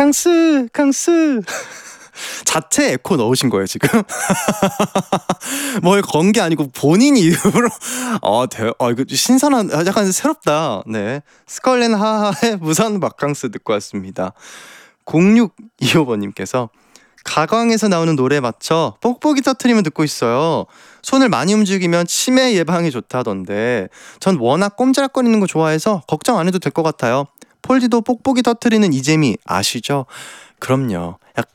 강스 강스 자체 에코 넣으신 거예요 지금? 뭘 건 게 아니고 본인이 일부러 이거 신선한 약간 새롭다. 네, 스컬렌 하하의 무선 바캉스 듣고 왔습니다. 0625번님께서 가광에서 나오는 노래에 맞춰 뽁뽁이 터트리면 듣고 있어요. 손을 많이 움직이면 치매 예방에 좋다던데 전 워낙 꼼지락거리는 거 좋아해서 걱정 안 해도 될 것 같아요. 폴디도 뽁뽁이 터트리는 이재미 아시죠? 그럼요.